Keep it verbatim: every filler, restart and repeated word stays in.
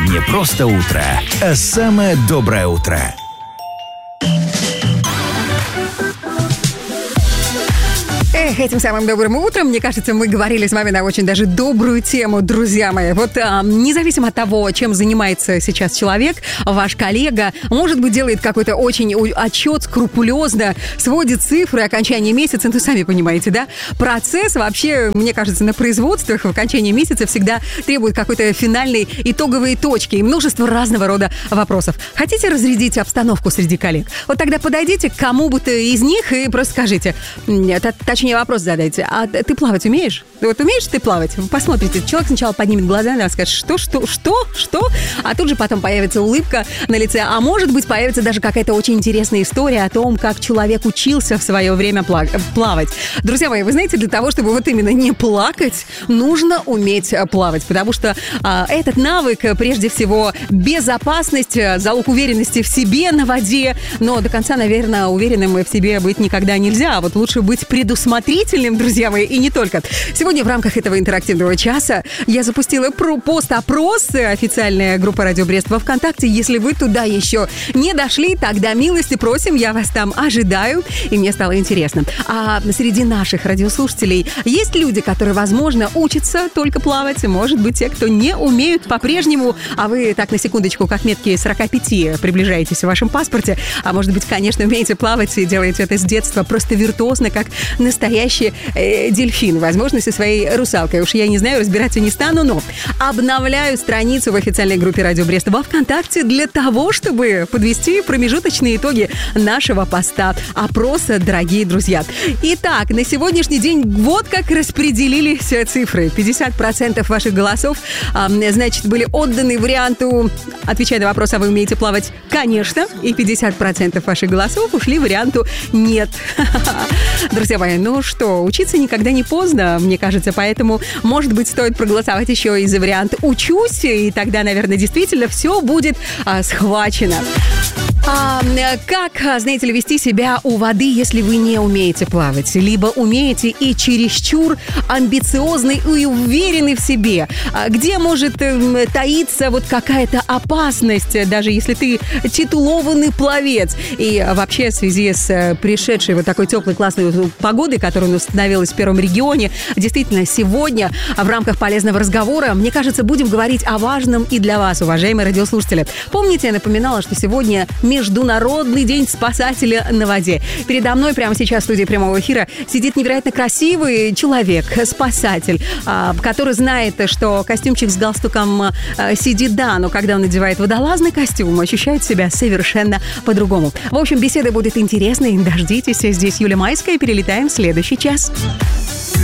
не просто утро, а самое доброе утро. Эх, этим самым добрым утром, мне кажется, мы говорили с вами на очень даже добрую тему, друзья мои. Вот а, независимо от того, чем занимается сейчас человек, ваш коллега, может быть, делает какой-то очень отчет скрупулезно, сводит цифры окончания месяца, ну, сами понимаете, да? Процесс вообще, мне кажется, на производствах в окончании месяца всегда требует какой-то финальной итоговой точки и множество разного рода вопросов. Хотите разрядить обстановку среди коллег? Вот тогда подойдите к кому бы то из них и просто скажите, точнее, вопрос задайте. А ты плавать умеешь? Вот умеешь ты плавать? Посмотрите, человек сначала поднимет глаза на вас, скажет, что, что, что, что? А тут же потом появится улыбка на лице. А может быть, появится даже какая-то очень интересная история о том, как человек учился в свое время плавать. Друзья мои, вы знаете, для того, чтобы вот именно не плакать, нужно уметь плавать. Потому что а, этот навык, прежде всего, безопасность, залог уверенности в себе на воде. Но до конца, наверное, уверенным в себе быть никогда нельзя. А вот лучше быть предусмотрительным, друзья мои, и не только. Сегодня в рамках этого интерактивного часа я запустила пост-опрос, официальная группа «Радио Брест» во ВКонтакте. Если вы туда еще не дошли, тогда милости просим, я вас там ожидаю, и мне стало интересно. А среди наших радиослушателей есть люди, которые, возможно, учатся только плавать, может быть, те, кто не умеют по-прежнему, а вы так на секундочку к отметке сорок пять приближаетесь в вашем паспорте, а может быть, конечно, умеете плавать и делаете это с детства просто виртуозно, как настоящий э, дельфин, возможно, со своей русалкой. Уж я не знаю, разбираться не стану, но обновляю страницу в официальной группе «Радио Брест» во ВКонтакте для того, чтобы подвести промежуточные итоги нашего поста опроса, дорогие друзья. Итак, на сегодняшний день вот как распределились цифры. пятьдесят процентов ваших голосов, э, значит, были отданы варианту, отвечая на вопрос, а вы умеете плавать? Конечно. И пятьдесят процентов ваших голосов ушли варианту «нет». Друзья мои, ну что, учиться никогда не поздно, мне кажется, поэтому, может быть, стоит проголосовать еще и за вариант «учусь», и тогда, наверное, действительно все будет а, схвачено. А, как, знаете ли, вести себя у воды, если вы не умеете плавать? Либо умеете и чересчур амбициозный и уверенный в себе? А где может э, таиться вот какая-то опасность, даже если ты титулованный пловец? И вообще в связи с пришедшей вот такой теплой классной погодой, которая установилась в Первом регионе, действительно, сегодня в рамках полезного разговора, мне кажется, будем говорить о важном и для вас, уважаемые радиослушатели. Помните, я напоминала, что сегодня Международный день спасателя на воде. Передо мной прямо сейчас в студии прямого эфира сидит невероятно красивый человек, спасатель, который знает, что костюмчик с галстуком сидит, да, но когда он надевает водолазный костюм, ощущает себя совершенно по-другому. В общем, беседа будет интересной. Дождитесь. Здесь Юля Майская. Перелетаем в следующий час.